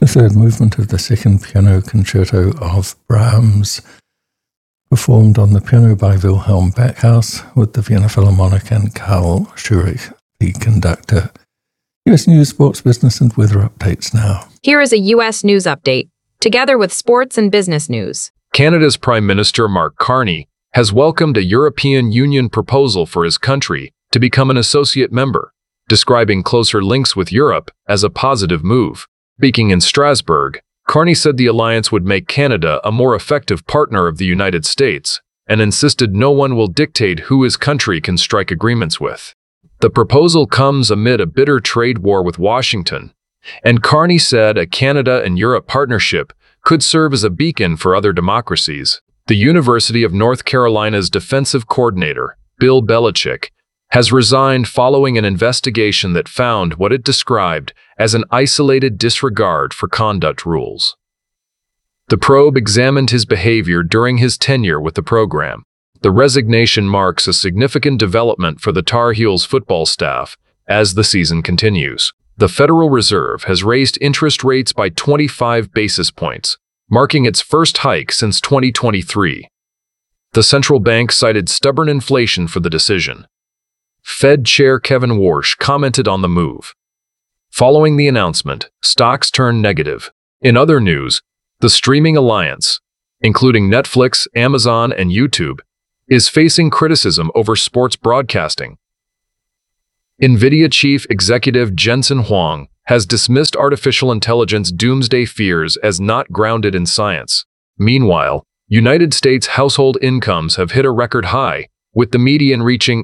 third movement of the second piano concerto of Brahms, performed on the piano by Wilhelm Backhaus with the Vienna Philharmonic and Karl Schurich, the conductor. U.S. news, sports, business, and weather updates now. Here is a U.S. news update, together with sports and business news. Canada's Prime Minister Mark Carney has welcomed a European Union proposal for his country to become an associate member, describing closer links with Europe as a positive move. Speaking in Strasbourg, Carney said the alliance would make Canada a more effective partner of the United States and insisted no one will dictate who his country can strike agreements with. The proposal comes amid a bitter trade war with Washington, and Carney said a Canada and Europe partnership could serve as a beacon for other democracies. The University of North Carolina's defensive coordinator, Bill Belichick, has resigned following an investigation that found what it described as an isolated disregard for conduct rules. The probe examined his behavior during his tenure with the program. The resignation marks a significant development for the Tar Heels football staff as the season continues. The Federal Reserve has raised interest rates by 25 basis points, marking its first hike since 2023. The central bank cited stubborn inflation for the decision. Fed Chair Kevin Warsh commented on the move. Following the announcement, stocks turned negative. In other news, the streaming alliance, including Netflix, Amazon, and YouTube, is facing criticism over sports broadcasting. NVIDIA chief executive Jensen Huang has dismissed artificial intelligence doomsday fears as not grounded in science. Meanwhile, United States household incomes have hit a record high, with the median reaching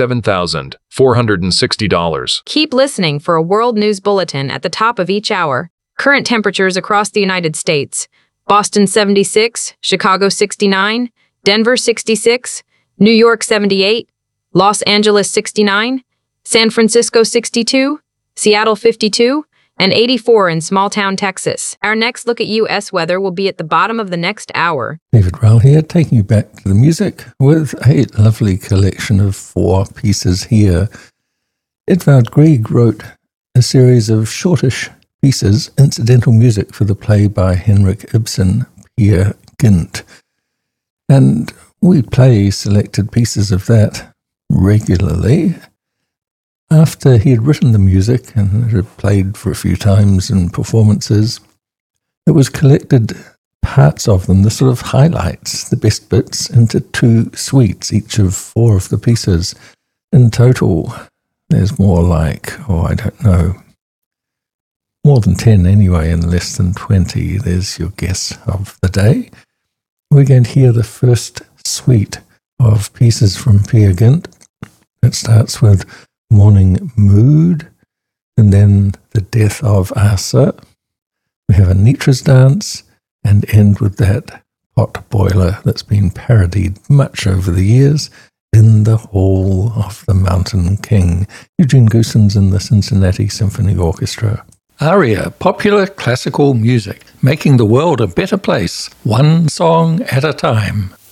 $87,460. Keep listening for a world news bulletin at the top of each hour. Current temperatures across the United States: Boston 76, Chicago 69, Denver 66, New York 78, Los Angeles 69, San Francisco 62, Seattle 52, and 84 in small-town Texas. Our next look at U.S. weather will be at the bottom of the next hour. David Rowell here, taking you back to the music with a lovely collection of 4 pieces here. Edvard Grieg wrote a series of shortish pieces, incidental music for the play by Henrik Ibsen, Peer Gynt. And we play selected pieces of that regularly. After he had written the music and it had played for a few times in performances, it was collected, parts of them, the sort of highlights, the best bits, into 2 suites, each of 4 of the pieces. In total, there's more like, I don't know, more than 10 anyway, and less than 20. There's your guess of the day. We're going to hear the first suite of pieces from Peer Gynt. It starts with Morning Mood, and then The Death of Asa. We have a Nitra's Dance, and end with that pot boiler that's been parodied much over the years, In the Hall of the Mountain King. Eugene Goossens and the Cincinnati Symphony Orchestra. ARIA, popular classical music, making the world a better place, one song at a time.